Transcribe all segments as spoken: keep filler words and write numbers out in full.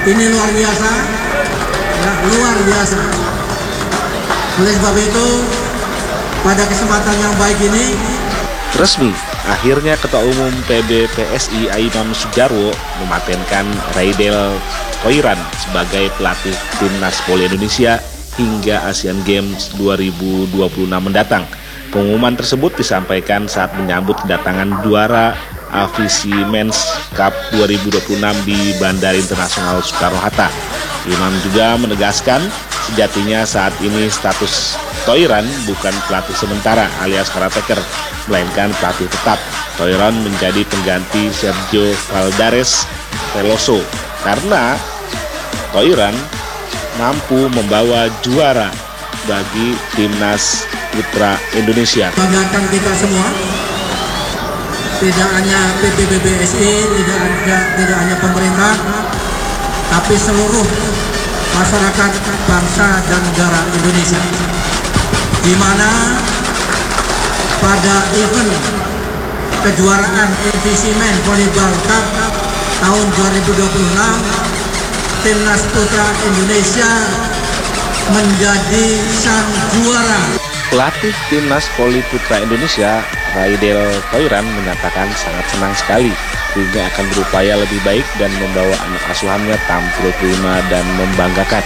Ini luar biasa, ya, luar biasa. Oleh sebab itu, pada kesempatan yang baik ini, resmi, akhirnya Ketua Umum P B P S I Imam Sujarwo mematenkan Raidel Koiran sebagai pelatih Timnas Voli Indonesia hingga Asian Games dua ribu dua puluh enam mendatang. Pengumuman tersebut disampaikan saat menyambut kedatangan juara A V C Men's Cup dua ribu dua puluh enam di Bandara Internasional Soekarno-Hatta. Imam juga menegaskan sejatinya saat ini status Koiran bukan pelatih sementara alias caretaker, melainkan pelatih tetap. Koiran menjadi pengganti Sergio Valdares Veloso karena Koiran mampu membawa juara bagi Timnas Putra Indonesia. Banggakan kita semua, tidak hanya P B B P S I, tidak hanya, tidak hanya pemerintah, tapi seluruh masyarakat bangsa dan negara Indonesia, di mana pada event kejuaraan A V C Men Volleyball Cup tahun dua ribu dua puluh enam, Timnas Putra Indonesia menjadi sang juara. Pelatih Timnas Voli Putra Indonesia, Raidel Koiran, menyatakan sangat senang sekali hingga akan berupaya lebih baik dan membawa anak asuhannya tampil prima dan membanggakan.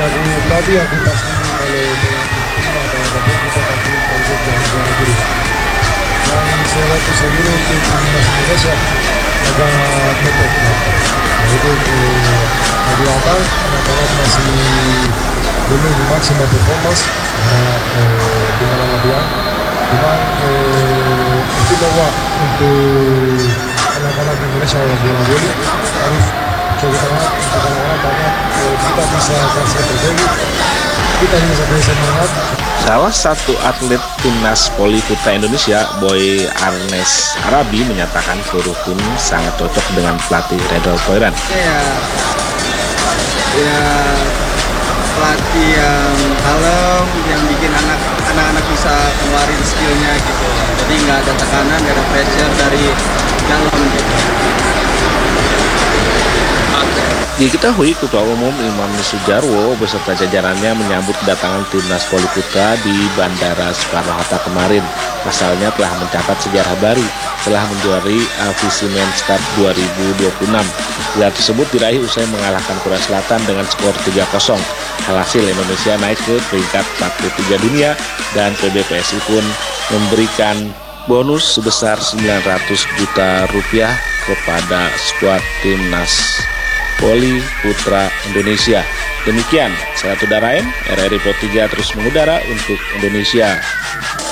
belum maksimal performance eh, dengan Alabia, cuma eh, itu bahwa untuk anak-anak Indonesia yang bola voli harus coba tangan untuk anak-anak banyak eh, kita bisa kasih strategi, kita bisa kasih semangat. Salah satu atlet Timnas Voli Putra Indonesia, Boy Arnes Arabi, menyatakan seluruh tim sangat cocok dengan pelatih Raidel Koiran. Ya, ya pelatih yang kalem, yang bikin anak anak-anak bisa keluarin skillnya gitu. Jadi nggak ada tekanan, nggak ada pressure dari dalam gitu. Diketahui Ketua Umum Imam Sujarwo beserta jajarannya menyambut kedatangan Timnas Voli Putra di Bandara Soekarno-Hatta kemarin. Pasalnya telah mencatat sejarah baru setelah menjuari A V C Men's Cup dua ribu dua puluh enam. Gelar tersebut diraih usai mengalahkan Korea Selatan dengan skor tiga kosong. Alhasil Indonesia naik ke peringkat empat puluh tiga dunia dan P B P S I pun memberikan bonus sebesar sembilan ratus juta rupiah kepada skuad Timnas Voli Putra Indonesia. Demikian, saya Tudarain, R R I Pro tiga terus mengudara untuk Indonesia.